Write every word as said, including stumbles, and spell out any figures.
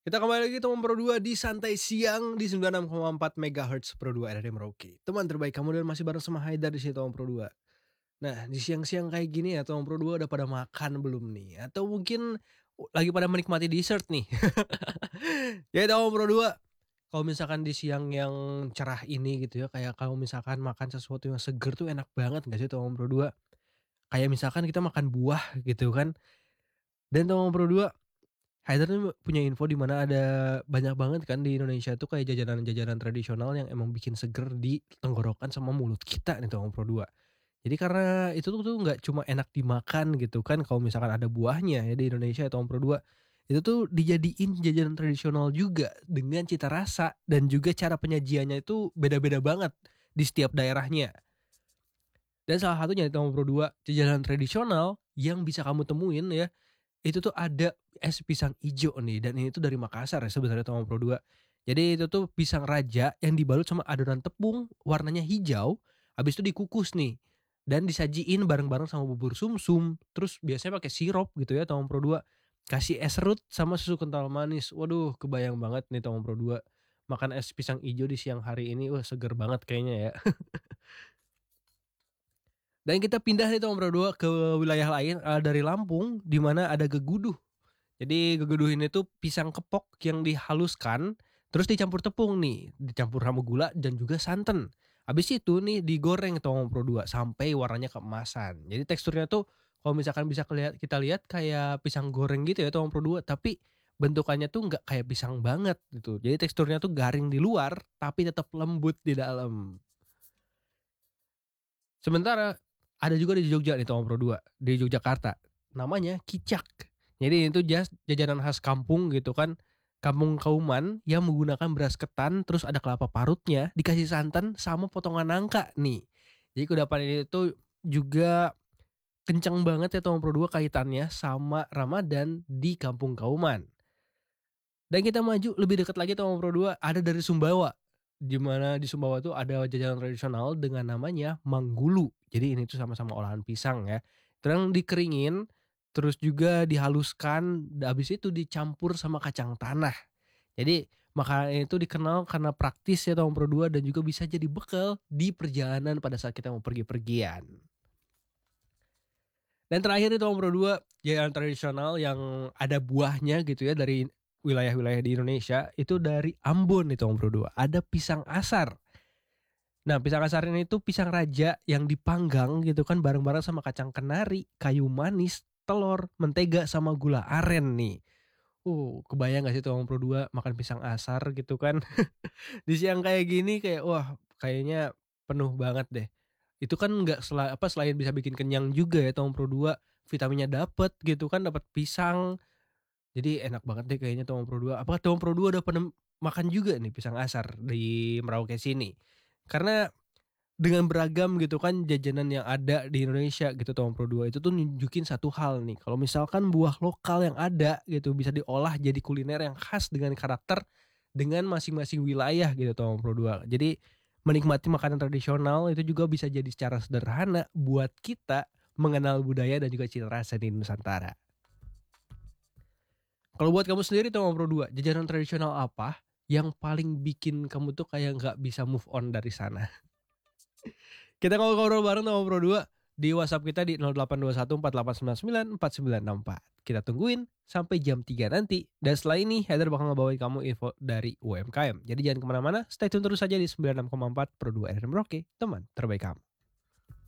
Kita kembali lagi teman Pro dua di Santai Siang di sembilan puluh enam koma empat megahertz Pro dua R R I Merauke. Teman terbaik kamu dan masih bareng sama Haidar di sini teman Pro dua. Nah, di siang-siang kayak gini ya teman Pro dua udah pada makan belum nih? Atau mungkin lagi pada menikmati dessert nih. Ya teman Pro dua, kalau misalkan di siang yang cerah ini gitu ya, kayak kalau misalkan makan sesuatu yang seger tuh enak banget gak sih teman Pro dua? Kayak misalkan kita makan buah gitu kan. Dan teman Pro dua, Haidar tuh punya info di mana ada banyak banget kan di Indonesia tuh kayak jajanan-jajanan tradisional yang emang bikin seger di tenggorokan sama mulut kita nih teman Pro dua. Jadi karena itu tuh tuh nggak cuma enak dimakan gitu kan, kalau misalkan ada buahnya ya di Indonesia ya teman Pro dua, itu tuh dijadiin jajanan tradisional juga dengan cita rasa dan juga cara penyajiannya itu beda-beda banget di setiap daerahnya. Dan salah satunya di teman Pro dua, jajanan tradisional yang bisa kamu temuin ya, itu tuh ada es pisang ijo nih, dan ini tuh dari Makassar ya sebenarnya teman Pro dua. Jadi itu tuh pisang raja yang dibalut sama adonan tepung warnanya hijau, habis itu dikukus nih dan disajiin bareng-bareng sama bubur sumsum, terus biasanya pakai sirup gitu ya teman Pro dua. Kasih es serut sama susu kental manis. Waduh, kebayang banget nih teman Pro dua. Makan es pisang ijo di siang hari ini, wah seger banget kayaknya ya. Dan kita pindah nih teman Pro dua ke wilayah lain, uh, dari Lampung di mana ada geguduh. Jadi geguduh ini tuh pisang kepok yang dihaluskan, terus dicampur tepung nih, dicampur sama gula dan juga santan. Habis itu nih digoreng teman Pro dua sampai warnanya keemasan. Jadi teksturnya tuh kalau misalkan bisa kelihat kita lihat kayak pisang goreng gitu ya teman Pro dua, tapi bentukannya tuh nggak kayak pisang banget gitu. Jadi teksturnya tuh garing di luar tapi tetap lembut di dalam. Sementara ada juga di Jogja nih teman Pro dua, di Yogyakarta. Namanya kicak. Jadi itu jas jajanan khas kampung gitu kan, kampung Kauman yang menggunakan beras ketan, terus ada kelapa parutnya, dikasih santan sama potongan nangka nih. Jadi kudapan ini tuh juga kencang banget ya teman Pro dua kaitannya sama Ramadan di kampung Kauman. Dan kita maju lebih dekat lagi teman Pro dua, ada dari Sumbawa. Di mana di Sumbawa tuh ada jajanan tradisional dengan namanya manggulu. Jadi ini tuh sama-sama olahan pisang ya. Terus dikeringin, terus juga dihaluskan, habis itu dicampur sama kacang tanah. Jadi makanan itu dikenal karena praktis ya teman Pro dua, dan juga bisa jadi bekal di perjalanan pada saat kita mau pergi-pergian. Dan terakhir nih teman Pro dua, jajanan tradisional yang ada buahnya gitu ya dari wilayah-wilayah di Indonesia, itu dari Ambon nih teman Pro dua. Ada pisang asar. Nah, pisang asar ini tuh pisang raja yang dipanggang gitu kan bareng-bareng sama kacang kenari, kayu manis, telur, mentega sama gula aren nih. Uh, kebayang gak sih teman Pro dua makan pisang asar gitu kan? Di siang kayak gini kayak wah, kayaknya penuh banget deh. Itu kan nggak sel apa selain bisa bikin kenyang juga ya teman Pro dua, vitaminnya dapet gitu kan, dapat pisang. Jadi enak banget deh kayaknya teman Pro dua. Apakah teman Pro dua udah pernah makan juga nih pisang asar di Merauke sini? Karena dengan beragam gitu kan jajanan yang ada di Indonesia gitu teman Pro dua, itu tuh nunjukin satu hal nih. Kalau misalkan buah lokal yang ada gitu bisa diolah jadi kuliner yang khas dengan karakter dengan masing-masing wilayah gitu teman Pro dua. Jadi menikmati makanan tradisional itu juga bisa jadi secara sederhana buat kita mengenal budaya dan juga cita rasa di Nusantara. Kalau buat kamu sendiri teman Pro dua, jajanan tradisional apa yang paling bikin kamu tuh kayak nggak bisa move on dari sana? Kita ngobrol bareng teman Pro dua di WhatsApp kita di nol delapan dua satu empat delapan sembilan sembilan empat sembilan enam empat. Kita tungguin sampai jam tiga nanti. Dan setelah ini Haidar bakal ngebawain kamu info dari U M K M. Jadi jangan kemana-mana, stay tune terus saja di sembilan puluh enam koma empat Pro dua R R I Merauke, teman terbaik kamu.